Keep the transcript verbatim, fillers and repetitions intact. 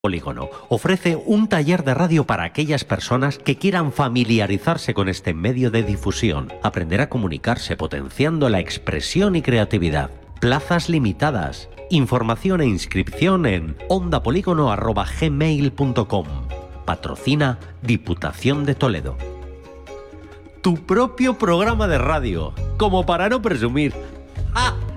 Polígono ofrece un taller de radio para aquellas personas que quieran familiarizarse con este medio de difusión, aprender a comunicarse potenciando la expresión y creatividad. Plazas limitadas. Información e inscripción en ondapolígono arroba gmail punto com. Patrocina Diputación de Toledo. Tu propio programa de radio, como para no presumir. ¡Ah!